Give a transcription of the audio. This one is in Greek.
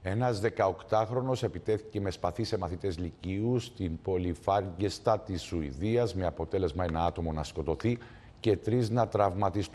Ένας 18χρονος επιτέθηκε με σπαθί σε μαθητές λυκείου στην πόλη Φάγκεστα της Σουηδίας, με αποτέλεσμα ένα άτομο να σκοτωθεί και 3 να τραυματιστούν.